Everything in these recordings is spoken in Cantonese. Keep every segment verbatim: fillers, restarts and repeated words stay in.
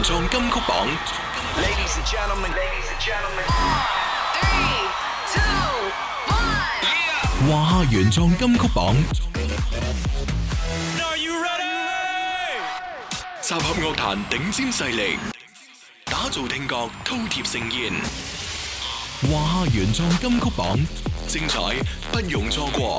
創金曲榜。 Ladies and gentlemen, ladies and gentlemen. Three, two, one. 華夏原創金曲榜。 Are you ready? 集合樂壇頂尖勢力，打造聽覺饕餮盛宴。華夏原創金曲榜，精彩不容錯過。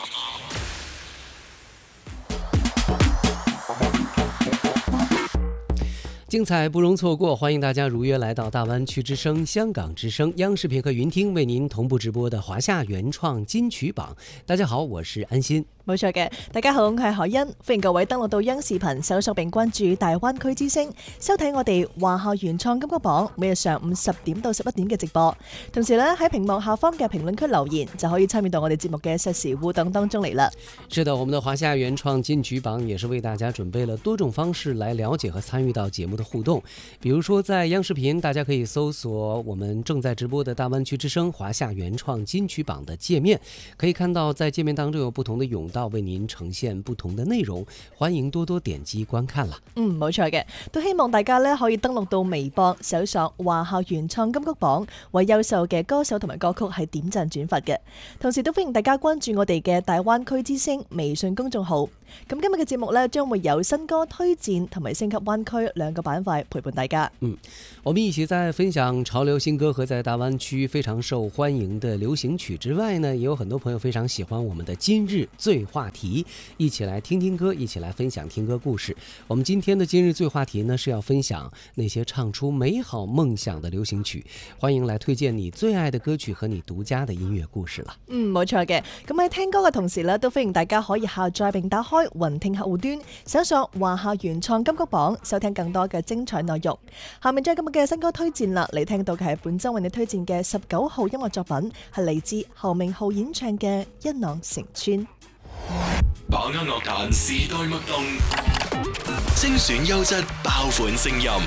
精彩不容错过，欢迎大家如约来到大湾区之声、香港之声、央視片刻雲聽為您同步直播的華夏原創金曲榜。大家好，我是安心。 冇錯嘅，大家好，我係海欣，歡迎各位登錄到央視頻搜索並關注大灣區之聲，收睇我哋華夏原創金曲榜每日上午十點到十一點嘅直播。同時咧喺屏幕下方嘅評論區留言就可以參與到我哋節目嘅實時互動當中嚟啦。 是的，我們的華夏原創金曲榜也是為大家準備了多種方式來了解和參與到節目的互動，比如說在央視頻，大家可以搜索我們正在直播的大灣區之聲華夏原創金曲榜的界面，可以看到在界面當中有不同的甬道為您呈現不同的內容，歡迎多多點擊觀看啦。 嗯，冇錯嘅，都希望大家咧可以登錄到微博搜索華夏原創金曲榜，為優秀嘅歌手同埋歌曲係點讚轉發嘅。同時都歡迎大家關注我哋嘅大灣區之聲微信公眾號。咁今日嘅節目呢，將會有新歌推薦同埋升級灣區兩個板塊陪伴大家。 嗯，我們一起在分享潮流新歌和在大灣區非常受歡迎的流行曲之外呢，也有很多朋友非常喜歡我們的今日最話題，一起來聽聽歌，一起來分享聽歌故事。我們今天的今日最話題呢，是要分享那些唱出美好夢想的流行曲，歡迎來推薦你最愛的歌曲和你獨家的音樂故事啦。 嗯，冇錯嘅。咁喺聽歌嘅同時呢，都歡迎大家可以下載並打開雲聽客戶端，搜索華夏原創金曲榜，收聽更多嘅精彩內容。下面將今日嘅新歌推薦啦，你聽到嘅係本周為你推薦嘅十九號音樂作品，係嚟自侯明昊演唱嘅《一浪成村》。 把握樂壇時代脈動，精選優質爆款聲音。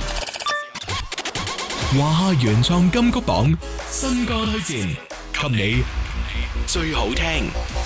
華夏原創金曲榜新歌推薦，給你最好聽。